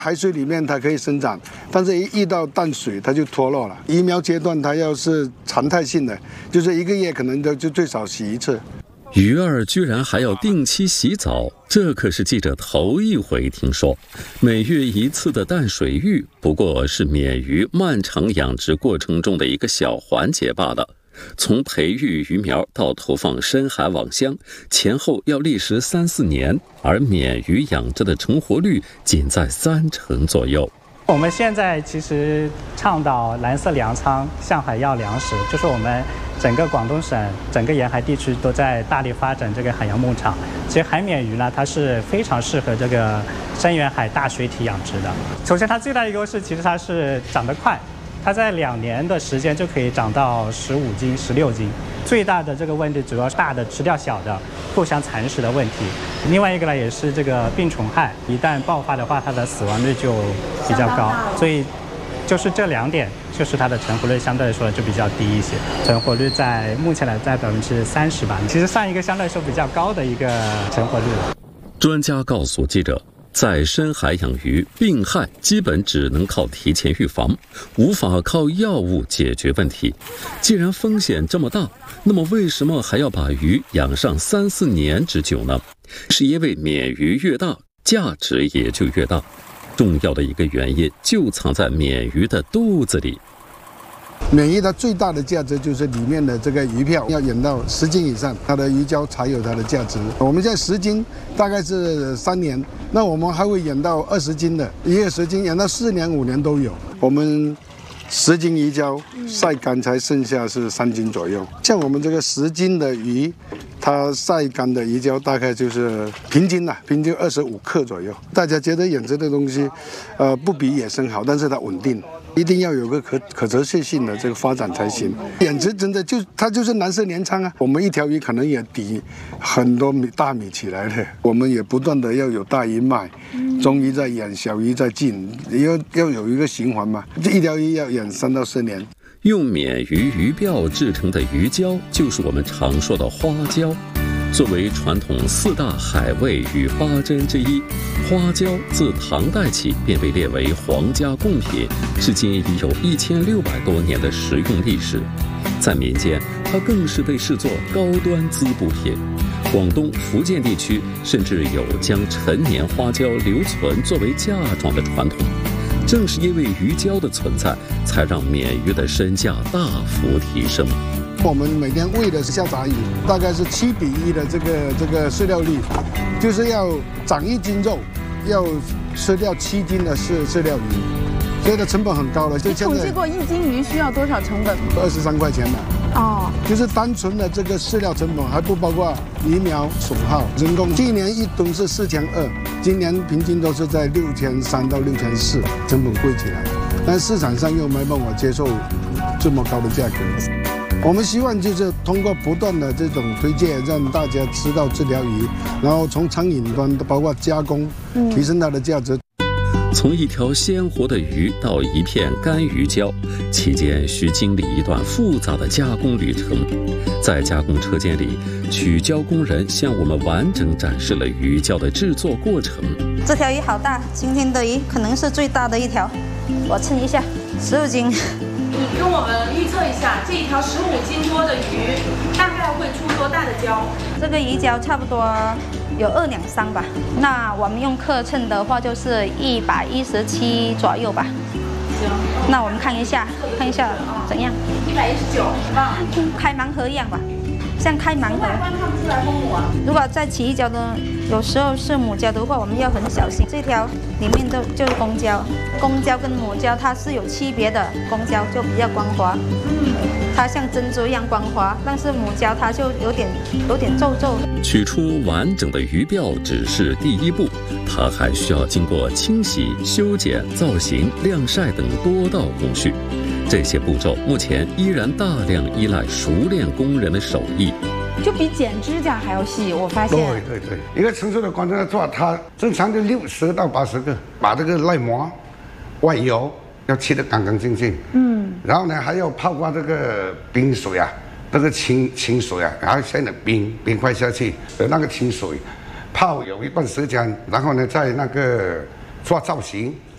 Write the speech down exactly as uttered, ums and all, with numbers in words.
海水里面它可以生长，但是一遇到淡水它就脱落了。移苗阶段它要是常态性的，就是一个月可能就就最少洗一次。 鱼儿居然还要定期洗澡，这可是记者头一回听说。每月一次的淡水浴，不过是鲶鱼漫长养殖过程中的一个小环节罢了。从培育鱼苗到投放深海网箱，前后要历时三四年，而鲶鱼养殖的成活率仅在三成左右。 我们现在其实倡导蓝色粮仓、向海要粮食，就是我们整个广东省、整个沿海地区都在大力发展这个海洋牧场。其实海鲶鱼呢，它是非常适合这个深远海大水体养殖的。首先，它最大的优势其实它是长得快。它在两年的时间就可以长到十五斤、十六斤。最大的这个问题主要是大的吃掉小的，互相蚕食的问题。另外一个呢，也是这个病虫害，一旦爆发的话，它的死亡率就比较高。所以，就是这两点，就是它的成活率相对来说就比较低一些。成活率在目前来在百分之三十吧，其实算一个相对来说比较高的一个成活率了。 专家告诉记者，在深海养鱼，病害基本只能靠提前预防，无法靠药物解决问题。既然风险这么大，那么为什么还要把鱼养上三四年之久呢？是因为鲶鱼越大，价值也就越大。重要的一个原因就藏在鲶鱼的肚子里。 鲶鱼它最大的价值就是里面的这个鱼票要养到十斤以上，它的鱼胶才有它的价值。我们现在十斤大概是三年，那我们还会养到二十斤的，一个十斤养到四年五年都有。我们十斤鱼胶晒干才剩下是三斤左右。像我们这个十斤的鱼，它晒干的鱼胶大概就是平均呐、啊，平均二十五克左右。大家觉得养殖的东西，呃，不比野生好，但是它稳定。一定要有个可可持续性的这个发展才行。养殖真的就它就是蓝色粮仓啊，我们一条鱼可能也抵很多米大米起来了。我们也不断的要有大鱼卖，中鱼在养，小鱼在进，要要有一个循环嘛。这一条鱼要养三到四年。 用鲶鱼鱼鳔制成的鱼胶，就是我们常说的花胶。作为传统四大海味与八珍之一，花胶自唐代起便被列为皇家贡品，至今已有一千六百多年的食用历史。在民间，它更是被视作高端滋补品。广东、福建地区甚至有将陈年花胶留存作为嫁妆的传统。正是因为鱼胶的存在，才让鲶鱼的身价大幅提升。 我们每天喂的是下杂鱼，大概是七比一的这个这个饲料率，就是要长一斤肉，要吃掉七斤的饲饲料鱼，所以的成本很高了。 你统计过一斤鱼需要多少成本吗？ 二十三块钱的。 哦， 就是单纯的这个饲料成本，还不包括鱼苗损耗、人工。去年一吨是四千二，今年平均都是在六千三到六千四，成本贵起来，但市场上又没办法接受这么高的价格。我们希望就是通过不断的这种推荐，让大家吃到这条鱼，然后从餐饮端包括加工，提升它的价值。 从一条鲜活的鱼到一片干鱼胶，期间需经历一段复杂的加工旅程。在加工车间里，取胶工人向我们完整展示了鱼胶的制作过程。 这条鱼好大，今天的鱼可能是最大的一条，我称一下，十五斤。 你跟我们预测一下，这一条十五斤多的鱼大概会出多大的胶？ 这个鱼胶差不多有二两三吧。那我们用克称的话，就是一百一十七左右吧。 行， 那我们看一下，看一下怎样？ 一百一十九，啊， 开盲盒一样吧，像开盲盒。 看不出来分母啊。 如果在起一胶呢，有时候是母胶的话，我们要很小心。这条里面都就是公胶，公胶跟母胶它是有区别的，公胶就比较光滑，嗯，它像珍珠一样光滑，但是母胶它就有点有点皱皱。 取出完整的鱼鳔只是第一步，它还需要经过清洗、修剪、造型、晾晒等多道工序。这些步骤目前依然大量依赖熟练工人的手艺。 就比剪指甲还要细，我发现。 对对对，一个成熟的工人做，他正常的六十到八十个，把这个内膜、外油要切得干干净净。嗯。然后呢，还要泡过这个冰水啊，这个清清水啊，然后先的冰冰块下去，呃，那个清水泡有一段时间，然后呢，再那个做造型。